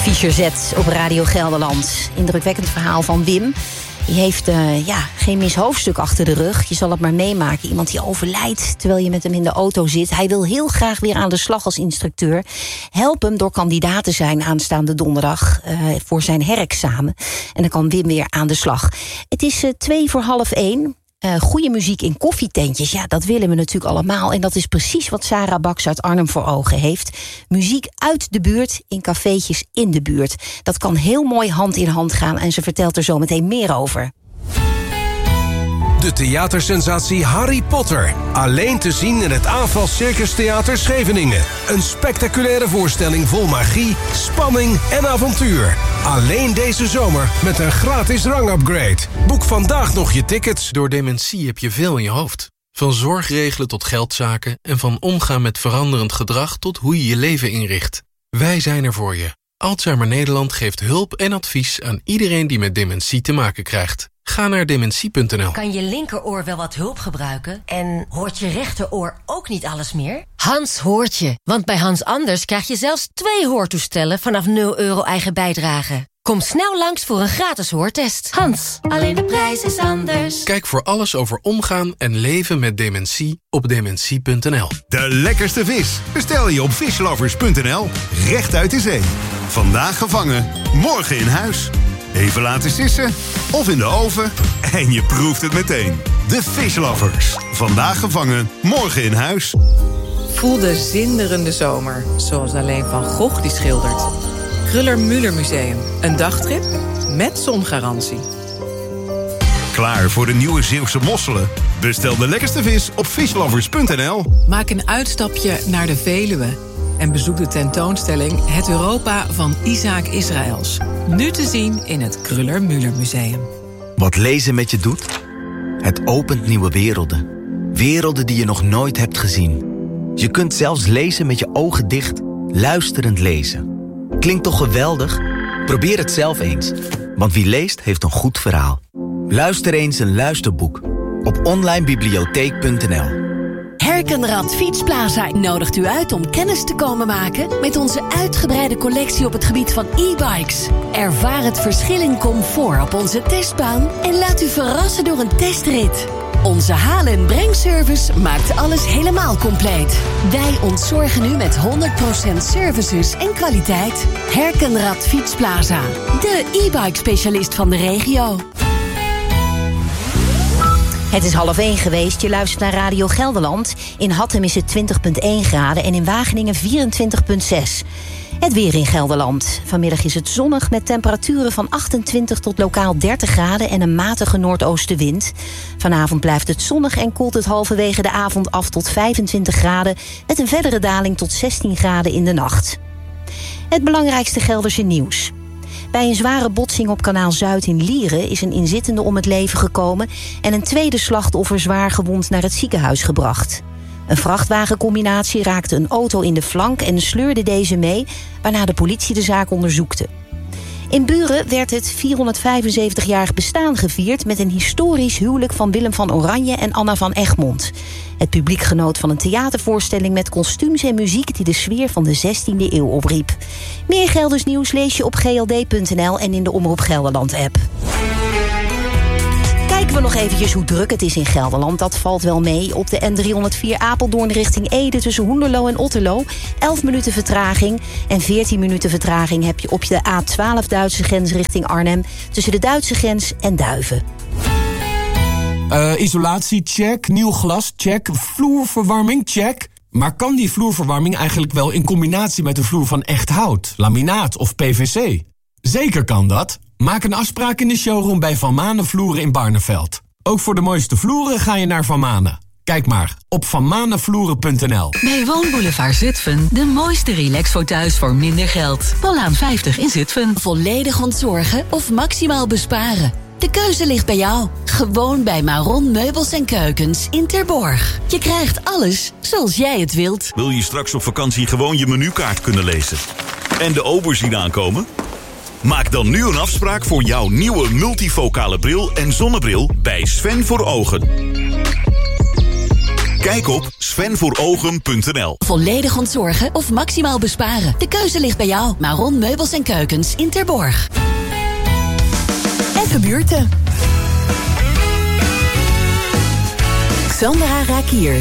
Fischer Z op Radio Gelderland. Indrukwekkend verhaal van Wim. Die heeft geen mis hoofdstuk achter de rug. Je zal het maar meemaken. Iemand die overlijdt terwijl je met hem in de auto zit. Hij wil heel graag weer aan de slag als instructeur. Help hem door kandidaat te zijn aanstaande donderdag voor zijn herexamen. En dan kan Wim weer aan de slag. Het is 1:02. Goede muziek in koffietentjes, ja, dat willen we natuurlijk allemaal. En dat is precies wat Sarah Baks uit Arnhem voor ogen heeft. Muziek uit de buurt, in cafeetjes in de buurt. Dat kan heel mooi hand in hand gaan en ze vertelt er zo meteen meer over. De theatersensatie Harry Potter. Alleen te zien in het Aanval Circus Theater Scheveningen. Een spectaculaire voorstelling vol magie, spanning en avontuur. Alleen deze zomer met een gratis rangupgrade. Boek vandaag nog je tickets. Door dementie heb je veel in je hoofd. Van zorgregelen tot geldzaken en van omgaan met veranderend gedrag tot hoe je je leven inricht. Wij zijn er voor je. Alzheimer Nederland geeft hulp en advies aan iedereen die met dementie te maken krijgt. Ga naar dementie.nl. Kan je linkeroor wel wat hulp gebruiken? En hoort je rechteroor ook niet alles meer? Hans hoort je, want bij Hans Anders krijg je zelfs 2 hoortoestellen vanaf €0 eigen bijdrage. Kom snel langs voor een gratis hoortest. Hans, alleen de prijs is anders. Kijk voor alles over omgaan en leven met dementie op dementie.nl. De lekkerste vis bestel je op fishlovers.nl. Recht uit de zee. Vandaag gevangen, morgen in huis. Even laten sissen of in de oven en je proeft het meteen. De Fishlovers. Vandaag gevangen, morgen in huis. Voel de zinderende zomer, zoals alleen Van Gogh die schildert. Kruller-Müller Museum. Een dagtrip met zongarantie. Klaar voor de nieuwe Zeeuwse mosselen? Bestel de lekkerste vis op fishlovers.nl. Maak een uitstapje naar de Veluwe en bezoek de tentoonstelling Het Europa van Isaac Israëls. Nu te zien in het Kruller-Müller Museum. Wat lezen met je doet? Het opent nieuwe werelden. Werelden die je nog nooit hebt gezien. Je kunt zelfs lezen met je ogen dicht, luisterend lezen. Klinkt toch geweldig? Probeer het zelf eens. Want wie leest, heeft een goed verhaal. Luister eens een luisterboek op onlinebibliotheek.nl. Herkenrad Fietsplaza nodigt u uit om kennis te komen maken met onze uitgebreide collectie op het gebied van e-bikes. Ervaar het verschil in comfort op onze testbaan en laat u verrassen door een testrit. Onze haal- en brengservice maakt alles helemaal compleet. Wij ontzorgen u met 100% services en kwaliteit. Herkenrad Fietsplaza, de e-bike specialist van de regio. Het is 1:30 geweest, je luistert naar Radio Gelderland. In Hattem is het 20,1 graden en in Wageningen 24,6. Het weer in Gelderland. Vanmiddag is het zonnig met temperaturen van 28 tot lokaal 30 graden... en een matige noordoostenwind. Vanavond blijft het zonnig en koelt het halverwege de avond af tot 25 graden... met een verdere daling tot 16 graden in de nacht. Het belangrijkste Gelderse nieuws. Bij een zware botsing op kanaal Zuid in Lieren is een inzittende om het leven gekomen... en een tweede slachtoffer zwaar gewond naar het ziekenhuis gebracht. Een vrachtwagencombinatie raakte een auto in de flank en sleurde deze mee... waarna de politie de zaak onderzoekte. In Buren werd het 475-jarig bestaan gevierd... met een historisch huwelijk van Willem van Oranje en Anna van Egmond. Het publiek genoot van een theatervoorstelling met kostuums en muziek... die de sfeer van de 16e eeuw opriep. Meer Gelders nieuws lees je op gld.nl en in de Omroep Gelderland-app. Kijken we nog eventjes hoe druk het is in Gelderland. Dat valt wel mee. Op de N304 Apeldoorn richting Ede tussen Hoenderloo en Otterlo. 11 minuten vertraging. En 14 minuten vertraging heb je op de A12 Duitse grens richting Arnhem... tussen de Duitse grens en Duiven. Isolatie, check. Nieuw glas, check. Vloerverwarming, check. Maar kan die vloerverwarming eigenlijk wel in combinatie met een vloer van echt hout, laminaat of PVC? Zeker kan dat. Maak een afspraak in de showroom bij Van Manen Vloeren in Barneveld. Ook voor de mooiste vloeren ga je naar Van Manen. Kijk maar op vanmanenvloeren.nl. Bij Woonboulevard Zutphen de mooiste relaxfotehuis voor minder geld. Pollaan 50 in Zutphen. Volledig ontzorgen of maximaal besparen. De keuze ligt bij jou. Gewoon bij Maron Meubels en Keukens in Terborg. Je krijgt alles zoals jij het wilt. Wil je straks op vakantie gewoon je menukaart kunnen lezen? En de obers zien aankomen? Maak dan nu een afspraak voor jouw nieuwe multifocale bril en zonnebril bij Sven voor Ogen. Kijk op svenvoorogen.nl. Volledig ontzorgen of maximaal besparen. De keuze ligt bij jou. Maron Meubels en Keukens in Terborg. Even buurten. Sandra Rakier.